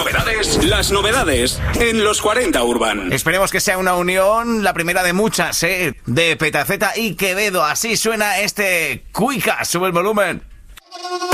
Las novedades en los 40 Urban. Esperemos que sea una unión, la primera de muchas, de Petaceta y Quevedo. Así suena este Cuica. Sube el volumen.